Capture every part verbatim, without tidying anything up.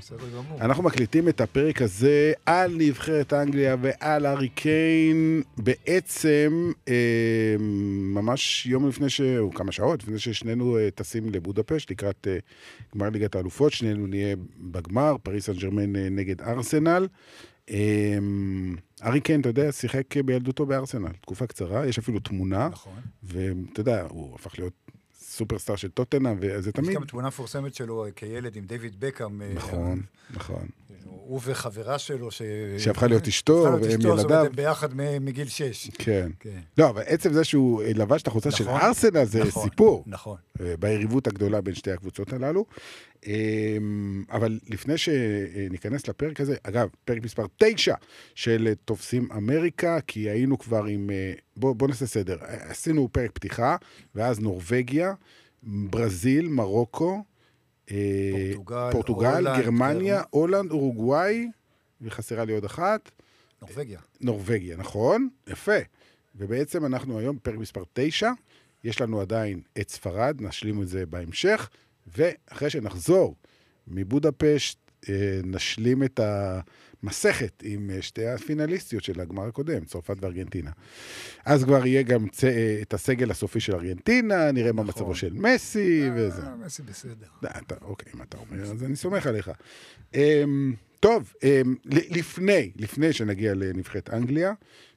אנחנו מקליטים את הפרק הזה על נבחרת אנגליה ועל הארי קיין, בעצם אה, ממש יום לפני ש... או כמה שעות, לפני ששנינו אה, טסים לבודפשט, לקראת אה, גמר ליגת האלופות, שנינו נהיה בגמר, פריס סן ז'רמן אה, נגד ארסנל. אה, הארי קיין, אתה יודע, שיחק בילדותו בארסנל, תקופה קצרה, יש אפילו תמונה, נכון. ואתה יודע, הוא הפך להיות סופרסטאר של טוטנהאם, וזה תמיד... יש גם תמונה פורסמת שלו כילד עם דיוויד בקאם. נכון, נכון. הוא וחברה שלו ש... שהפכה להיות אשתו, והם ילדיו. ביחד מגיל שש. כן. לא, אבל עצם זה שהוא לבש את החולצה של ארסנל, זה סיפור. נכון. ביריבות הגדולה בין שתי הקבוצות הללו. אבל לפני שניכנס לפרק הזה, אגב, פרק מספר תשע של תופסים אמריקה, כי היינו כבר עם... בוא נעשה סדר. עשינו פרק פתיחה, ואז נורווגיה, ברזיל, מרוקו, פורטוגל, פורטוגל הולנד, גרמניה, הולנד, אורוגוואי, וחסרה לי עוד אחת. נורווגיה. נורווגיה, נכון? יפה. ובעצם אנחנו היום פרק מספר תשע, יש לנו עדיין את ספרד, נשלים את זה בהמשך, ואחרי שנחזור מבודפשט, נשלים את המסכת עם שתי הפינליסטיות של הגמר הקודם, צרפת וארגנטינה. אז כבר יהיה גם את הסגל הסופי של ארגנטינה, נראה מה מצבו של מסי וזה. מסי בסדר. אוקיי, אם אתה אומר, אז אני סומך עליך. טוב, לפני, לפני שנגיע לנבחרת אנגליה,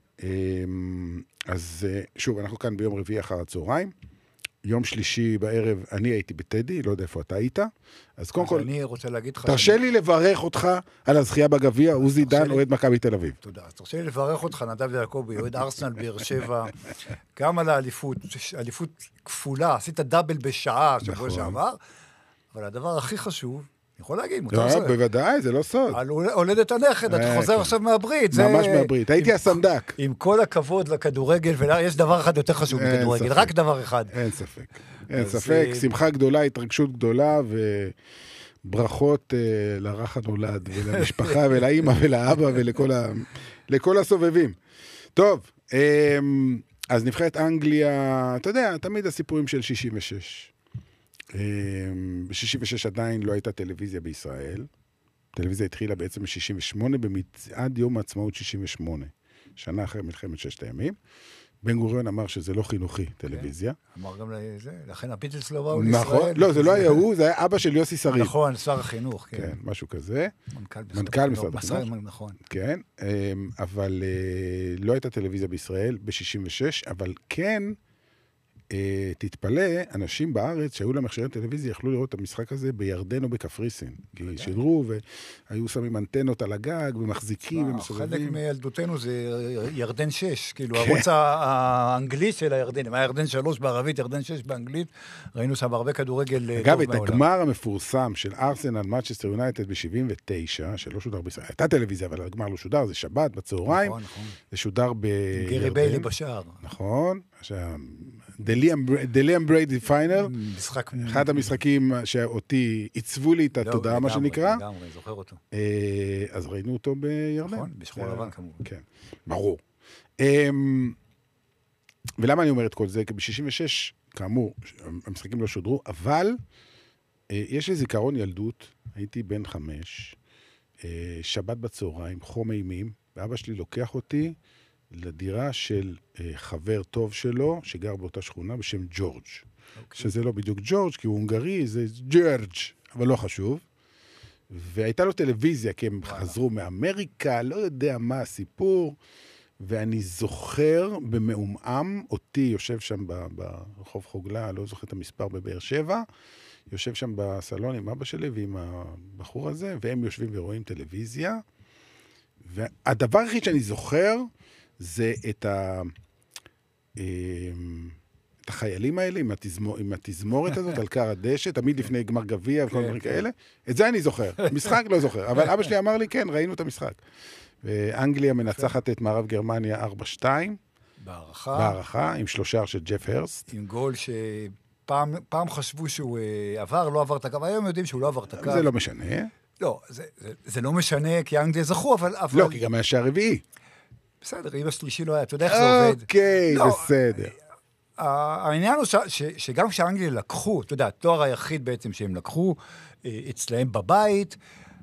אז שוב, אנחנו כאן ביום רביעי אחר הצהריים, יום שלישי בערב, אני הייתי בטדי, לא יודע איפה אתה היית. אז קודם כל, אני רוצה להגיד לך... תרשה לי לברך אותך על הזכייה בגביע, עוזי דן, אוהד מכבי תל אביב. תודה. אז תרשה לי לברך אותך, נדב יעקבי, אוהד ארסנל באר שבע, גם על האליפות, אליפות כפולה, עשית דאבל בשעה שבוע שעבר, אבל הדבר הכי חשוב, אני יכול להגיד, מותר זה. בוודאי, זה לא סוד. על הולדת הנכד, אתה חוזר עכשיו מהברית. ממש מהברית, הייתי הסנדק. עם כל הכבוד לכדורגל, ויש דבר אחד יותר חשוב מכדורגל, רק דבר אחד. אין ספק, אין ספק, שמחה גדולה, התרגשות גדולה, וברכות לרך הנולד, ולמשפחה, ולאמא, ולאבא, ולכל הסובבים. טוב, אז נבחרת אנגליה, אתה יודע, תמיד הסיפורים של שישים ושש. ב-שישים ושש עדיין לא הייתה טלוויזיה בישראל. טלוויזיה התחילה בעצם ב-שישים ושמונה, עד יום העצמאות שישים ושמונה, שנה אחרי מלחמת ששת הימים. בן גוריון אמר שזה לא חינוכי, טלוויזיה. אמר גם לזה, לכן הפיטלס לא באו לישראל. נכון, לא, זה לא היה הוא, זה היה אבא של יוסי שריד. נכון, שר החינוך, כן. כן, משהו כזה. מנכ"ל משרד החינוך. נכון. כן, אבל לא הייתה טלוויזיה בישראל ב-שישים ושש, אבל כן... תתפלא, אנשים בארץ שהיו להם מכשירי טלוויזיה יכלו לראות את המשחק הזה בירדן או בקפריסין. כי שידרו והיו שמים אנטנות על הגג ומחזיקים ומסובבים. חלק מילדותנו זה ירדן שש, כאילו הערוץ האנגלי של הירדנים. היה ירדן שלוש בערבית, ירדן שש באנגלית. ראינו שם הרבה כדורגל טוב מהעולם. מהעולם. אגב, את הגמר המפורסם של ארסנל מנצ'סטר יונייטד ב-שבעים ותשע, שלא שודר בישראל. הייתה טלוויזיה, אבל הגמר לא שודר, זה שבת בצהריים. נכון, נכון. זה שודר בירדן. גרי ביילי בשער. נכון. דליאם בריידי פיינל, אחד המשחקים שאותי עיצבו לי את התודעה, מה שנקרא. לגמרי, זוכר אותו. אז ראינו אותו בירדן. נכון, בשחור לבן כמובן. כן, ברור. ולמה אני אומר את כל זה? כי ב-שישים ושש, כאמור, המשחקים לא שודרו, אבל יש לי זיכרון ילדות, הייתי בן חמש, שבת בצהריים, חום אימים, ואבא שלי לוקח אותי, לדירה של חבר טוב שלו, שגר באותה שכונה בשם ג'ורג'. Okay. שזה לא בדיוק ג'ורג', כי הוא הונגרי, זה ג'ורג', אבל לא חשוב. והייתה לו טלוויזיה, כי הם wow. חזרו מאמריקה, לא יודע מה הסיפור, ואני זוכר במעומעם, אותי יושב שם ברחוב חוגלה, לא זוכר את המספר בבאר שבע, יושב שם בסלון עם אבא שלי ועם הבחור הזה, והם יושבים ורואים טלוויזיה, והדבר הכי שאני זוכר, זה את, ה, את החיילים האלה עם, התזמור, עם התזמורת הזאת על קר הדשא, תמיד לפני גמר גביע וכל דברים כאלה. את זה אני זוכר. משחק לא זוכר. אבל אבא שלי אמר לי, כן, ראינו את המשחק. ואנגליה מנצחת את מערב גרמניה ארבע שתיים. בהערכה. בהערכה, עם שלושה של ג'ף הרסט. עם גול שפעם פעם חשבו שהוא עבר, לא עבר את הקו. היום יודעים שהוא לא עבר את הקו. זה לא משנה. לא, זה, זה, זה לא משנה, כי האנגליה זכו, אבל... אבל... לא, כי גם היה שער רביעי. בסדר, אם השלישי לא היה, אתה יודע איך זה עובד. אוקיי, לא, בסדר. העניין הוא ש, ש, שגם כשהאנגליה לקחו, אתה יודע, התואר היחיד בעצם שהם לקחו, אצלהם בבית,